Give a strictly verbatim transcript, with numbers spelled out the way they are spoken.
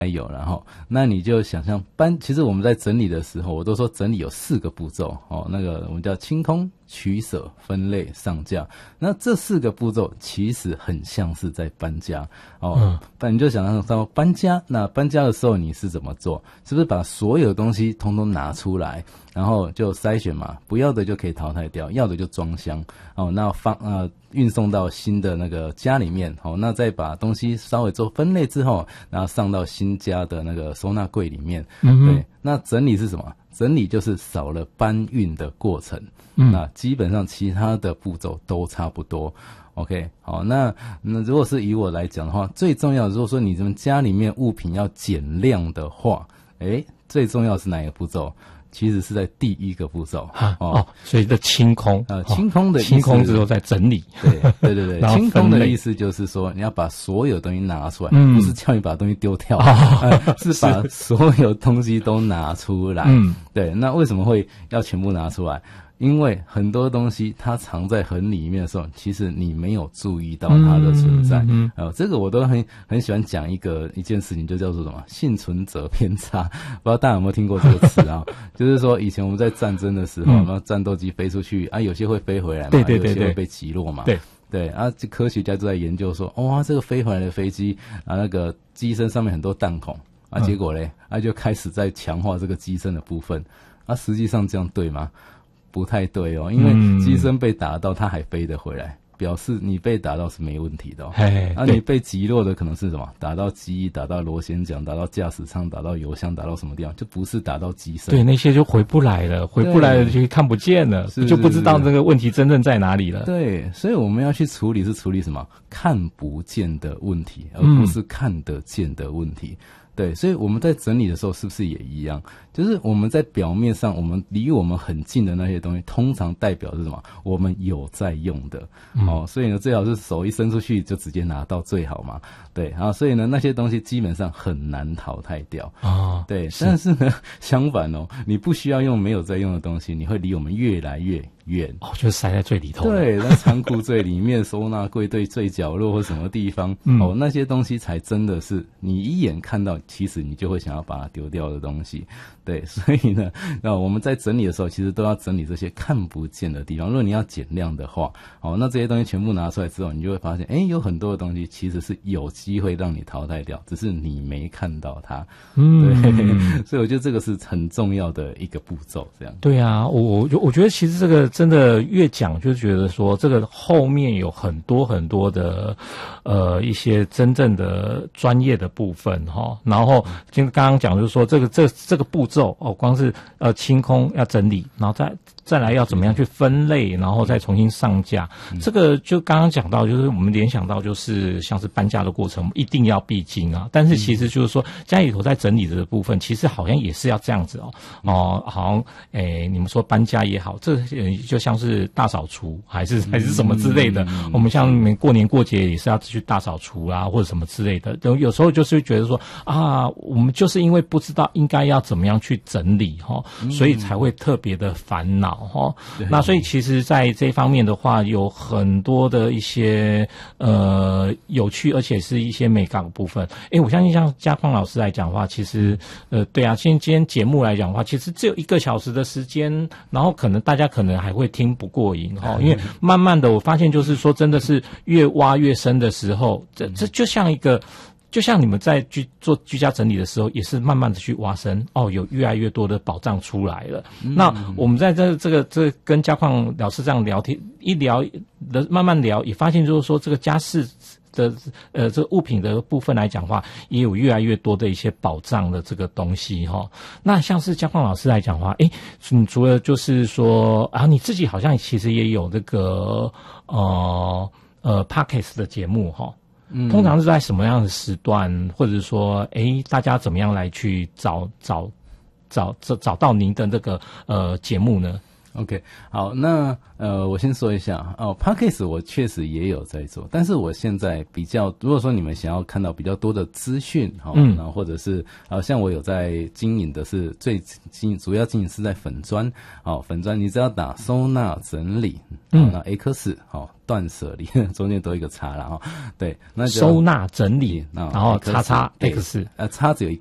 有，然后那你就想象搬，其实我们在整理的时候，我都说整理有四个步骤哦，那个我们叫清空、取舍、分类、上架。那这四个步骤其实很像是在搬家哦，嗯，那你就想象到搬家，那搬家的时候你是怎么做？是不是把所有东西通通拿出来，然后就筛选嘛，不要的就可以淘汰掉，要的就装箱哦，那放呃运送到新的那个家里面哦，那再把东西稍微做分类之后，然后上到新家的那个收纳柜里面。嗯，对，那整理是什么？整理就是少了搬运的过程。嗯，那基本上其他的步骤都差不多。OK， 好，那那如果是以我来讲的话，最重要的如果说你们家里面物品要减量的话，诶，最重要是哪一个步骤？其实是在第一个步骤啊 哦, 哦，所以的清空， 呃，清空的意思， 清空之后再整理， 对对对对，清空的意思就是说你要把所有东西拿出来，嗯，不是叫你把东西丢掉，哦呃、是把所有东西都拿出来，嗯，对。那为什么会要全部拿出来？因为很多东西它藏在很里面的时候，其实你没有注意到它的存在。嗯，嗯呃，这个我都很很喜欢讲一个一件事情，就叫做什么幸存者偏差。不知道大家有没有听过这个词啊？就是说以前我们在战争的时候，然后战斗机飞出去啊，有些会飞回来嘛， 对对对对， 有些会被击落嘛。 对对啊，这科学家就在研究说，哇，这个飞回来的飞机啊，那个机身上面很多弹孔啊，结果嘞，啊就开始在强化这个机身的部分。啊，实际上这样对吗？不太对哦，因为机身被打到，它还飞得回来，表示你被打到是没问题的哦。啊，你被击落的可能是什么？打到机翼，打到螺旋桨，打到驾驶舱，打到油箱，打到什么地方？就不是打到机身。 对，那些就回不来了，回不来了就看不见了，就不知道这个问题真正在哪里了。 对，所以我们要去处理是处理什么？看不见的问题，而不是看得见的问题。嗯，对，所以我们在整理的时候是不是也一样？就是我们在表面上，我们离我们很近的那些东西，通常代表是什么？我们有在用的、嗯、哦，所以呢，最好是手一伸出去就直接拿到最好嘛。对，然后所以呢，那些东西基本上很难淘汰掉啊、哦。对，是但是呢，相反哦，你不需要用没有在用的东西，你会离我们越来越远哦，就是塞在最里头。 对，在仓库最里面、收纳柜对最角落或什么地方、嗯、哦，那些东西才真的是你一眼看到，其实你就会想要把它丢掉的东西。对，所以呢，那我们在整理的时候，其实都要整理这些看不见的地方。如果你要减量的话，哦，那这些东西全部拿出来之后，你就会发现，哎，有很多的东西其实是有机会让你淘汰掉，只是你没看到它。嗯，对，所以我觉得这个是很重要的一个步骤。这样。 对啊，我我我觉得其实这个真的越讲就觉得说，这个后面有很多很多的呃一些真正的专业的部分哈、哦。然后就刚刚讲就是说，这个这这个步骤哦，光是呃清空要整理，然后再再来要怎么样去分类，然后再重新上架。嗯、这个就刚刚讲到，就是我们联想到就是像是搬家的过程，一定要必经啊。但是其实就是说，家里头在整理的部分，其实好像也是要这样子哦。哦，好像诶，你们说搬家也好，这就像是大扫除，还是还是什么之类的。嗯、我们像过年过节也是要去大扫除啊，或者什么之类的。有有时候就是觉得说啊，我们就是因为不知道应该要怎么样去整理哈，所以才会特别的烦恼哈。那所以其实在这方面的话，有很多的一些呃有趣，而且是一些美感的部分。诶，我相信像嘉矿老师来讲的话，其实呃对啊，今天今天节目来讲的话，其实只有一个小时的时间，然后可能大家可能还会听不过瘾哈，因为慢慢的我发现就是说，真的是越挖越深的时候，这这就像一个。就像你们在居做居家整理的时候，也是慢慢的去挖深哦，有越来越多的宝藏出来了。嗯、那我们在这这个这跟嘉矿老师这样聊天一聊的，慢慢聊，也发现就是说，这个家饰的呃这个物品的部分来讲的话，也有越来越多的一些宝藏的这个东西哈、哦。那像是嘉矿老师来讲的话，诶，你除了就是说啊，你自己好像其实也有这个呃呃 Podcast 的节目哈。嗯，通常是在什么样的时段，或者说，诶，大家怎么样来去找找找找找到您的这个呃节目呢？ OK， 好，那呃，我先说一下哦 ，Podcast 我确实也有在做，但是我现在比较，如果说你们想要看到比较多的资讯，哈、哦，嗯，然后或者是呃，像我有在经营的是最经主要经营是在粉专，哦，粉专你只要打收纳整理，嗯，那 X 好、哦、断舍离中间都有一个叉啦哈、哦，对，那就收纳整理，然后叉叉 X， 呃，叉只有一